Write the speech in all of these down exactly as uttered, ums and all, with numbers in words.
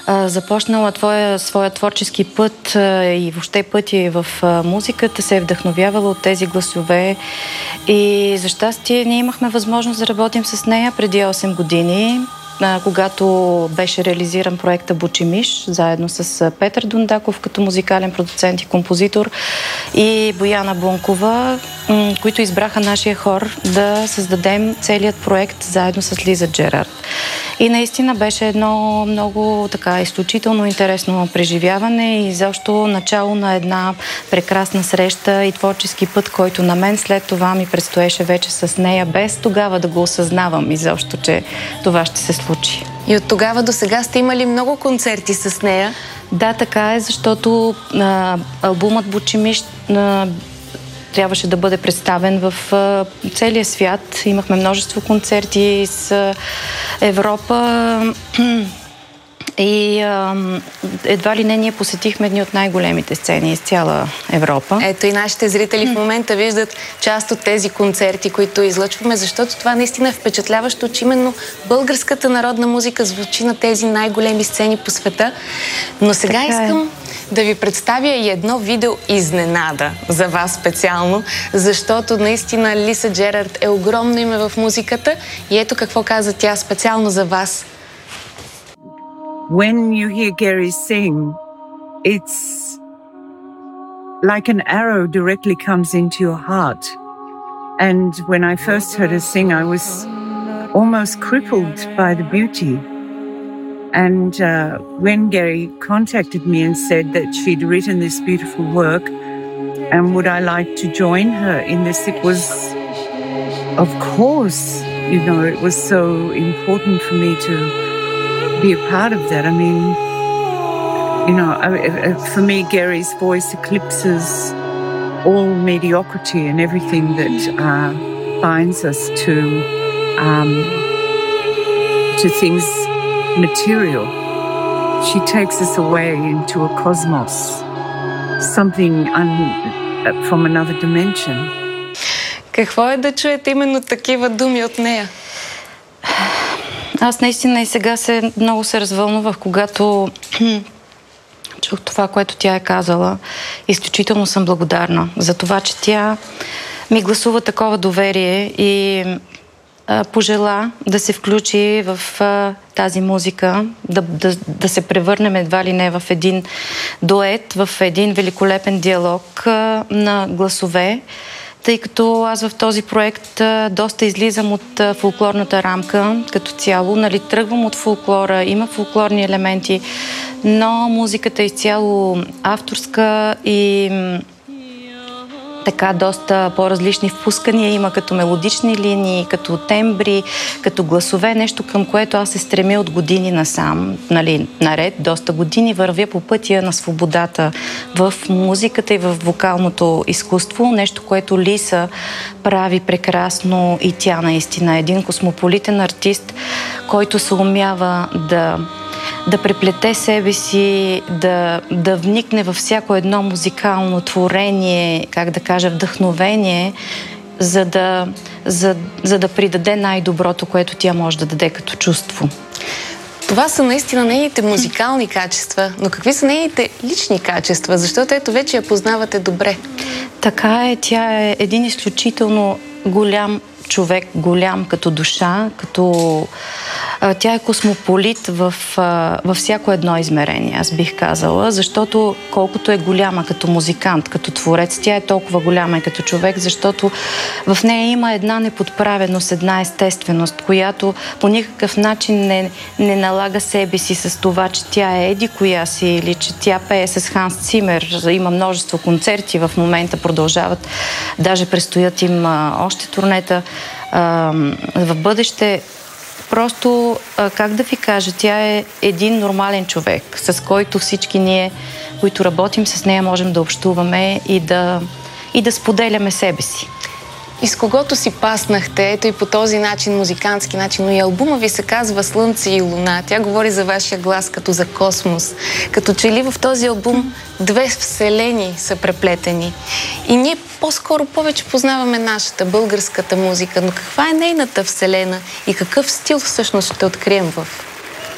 а, започнала твоя, своя творчески път а, и въобще пъти в а, музиката, се е вдъхновявала от тези гласове и за щастие ние имахме възможност да работим с нея преди осем години, когато беше реализиран проекта Бучимиш, заедно с Петър Дундаков като музикален продуцент и композитор и Бояна Бункова, които избраха нашия хор да създадем целият проект заедно с Лиза Джерард. И наистина беше едно много така изключително интересно преживяване и защо начало на една прекрасна среща и творчески път, който на мен след това ми предстоеше вече с нея, без тогава да го осъзнавам изобщо, че това ще се случи. И от тогава до сега сте имали много концерти с нея? Да, така е, защото а, албумът Бучимиш а, трябваше да бъде представен в а, целия свят. Имахме множество концерти с Европа и а, едва ли не ние посетихме едни от най-големите сцени из цяла Европа. Ето и нашите зрители в момента виждат част от тези концерти, които излъчваме, защото това наистина е впечатляващо, че именно българската народна музика звучи на тези най-големи сцени по света. Но сега така искам е. да ви представя и едно видео изненада за вас специално, защото наистина Лиза Джерард е огромно име в музиката и ето какво каза тя специално за вас. When you hear Geri sing, it's like an arrow directly comes into your heart. And when I first heard her sing, I was almost crippled by the beauty. And uh, when Geri contacted me and said that she'd written this beautiful work and would I like to join her in this, it was, of course, you know, it was so important for me to be a part of that. I mean, you know, for me, Geri's voice eclipses all mediocrity and everything that uh, binds us to um, to things material. She takes us away into a cosmos, something un- from another dimension. Какво е да чуете именно такива думи от нея? Аз наистина и сега се, много се развълнувах, когато чух това, което тя е казала. Изключително съм благодарна за това, че тя ми гласува такова доверие и а, пожела да се включи в а, тази музика, да, да, да се превърнем едва ли не в един дует, в един великолепен диалог а, на гласове. Тъй като аз в този проект а, доста излизам от а, фолклорната рамка като цяло. Нали, тръгвам от фолклора, има фолклорни елементи, но музиката е изцяло авторска и м, така доста по-различни впускания има, като мелодични линии, като тембри, като гласове, нещо към което аз се стремя от години насам. Нали, наред, доста години вървя по пътя на свободата в музиката и в вокалното изкуство, нещо, което Лиза прави прекрасно и тя наистина. Един космополитен артист, който се умява да да преплете себе си, да, да вникне във всяко едно музикално творение, как да кажа, вдъхновение, за да, за, за да придаде най-доброто, което тя може да даде като чувство. Това са наистина нейните музикални качества, но какви са нейните лични качества? Защото ето вече я познавате добре. Така е, тя е един изключително голям човек, голям като душа, като... Тя е космополит в, във всяко едно измерение, аз бих казала, защото колкото е голяма като музикант, като творец, тя е толкова голяма и като човек, защото в нея има една неподправеност, една естественост, която по никакъв начин не, не налага себе си с това, че тя е еди коя си или че тя пее с Ханс Цимер. Има множество концерти в момента, продължават, даже предстоят им а, още турнета а, в бъдеще. Просто, как да ви кажа, тя е един нормален човек, с който всички ние, които работим с нея, можем да общуваме и да, и да споделяме себе си. И с когото си паснахте, ето и по този начин, музикантски начин, но и албума ви се казва Слънце и луна. Тя говори за вашия глас като за космос. Като че ли в този албум две вселени са преплетени. И ние по-скоро повече познаваме нашата, българската музика, но каква е нейната вселена и какъв стил всъщност ще открием в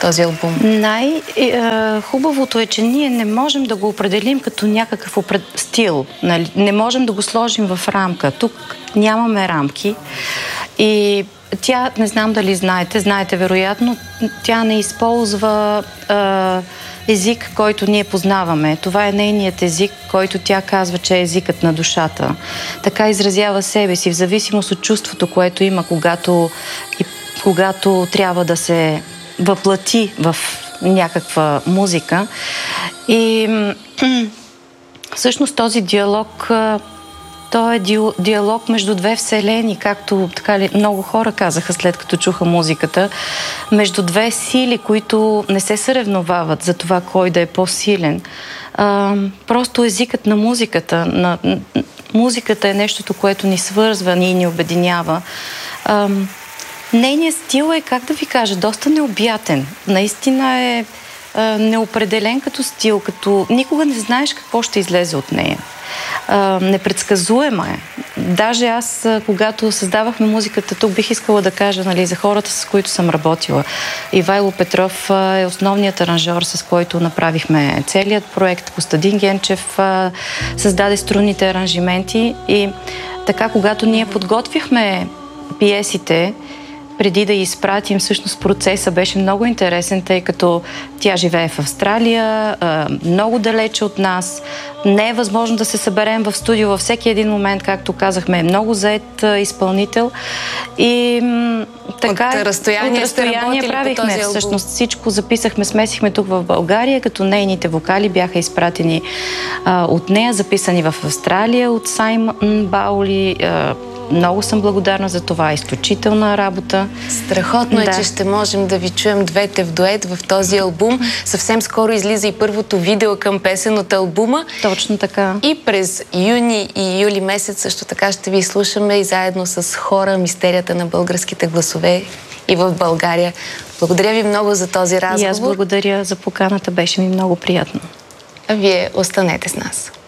този албум? Най-хубавото е, че ние не можем да го определим като някакъв стил. Нали? Не можем да го сложим в рамка. Тук нямаме рамки. И тя, не знам дали знаете, знаете вероятно, тя не използва а, език, който ние познаваме. Това е нейният език, който тя казва, че е езикът на душата. Така изразява себе си, в зависимост от чувството, което има, когато, и, когато трябва да се въплати в някаква музика. И всъщност този диалог, той е диалог между две вселени, както така ли, много хора казаха след като чуха музиката, между две сили, които не се съревновават за това кой да е по-силен. А, просто езикът на музиката. На, музиката е нещото, което ни свързва и ни обединява. А, нейният стил е, как да ви кажа, доста необятен. Наистина е а, неопределен като стил, като никога не знаеш какво ще излезе от нея. Uh, непредсказуема е. Даже аз, когато създавахме музиката, тук бих искала да кажа, нали, за хората, с които съм работила. Ивайло Петров uh, е основният аранжьор, с който направихме целият проект. Костадин Генчев uh, създаде струнните аранжименти и така, когато ние подготвяхме пиесите, преди да изпратим, всъщност процеса беше много интересен, тъй като тя живее в Австралия, много далече от нас. Не е възможно да се съберем в студио във всеки един момент, както казахме, е много заед изпълнител. И така, от разстояние, от разстояние правихме. Всъщност всичко записахме, смесихме тук в България, като нейните вокали бяха изпратени а, от нея, записани в Австралия от Саймън Баули. А, Много съм благодарна за това. Изключителна работа. Страхотно да. е, че ще можем да ви чуем двете в дует в този албум. Съвсем скоро излиза и първото видео към песен от албума. Точно така. И през юни и юли месец също така ще ви слушаме и заедно с хора Мистерията на българските гласове и в България. Благодаря ви много за този разговор. И аз благодаря за поканата. Беше ми много приятно. А вие останете с нас.